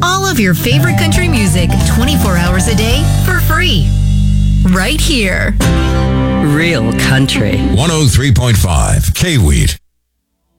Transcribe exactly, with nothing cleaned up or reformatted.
All of your favorite country music twenty-four hours a day for free. Right here. Real country. one oh three point five K-Wheat.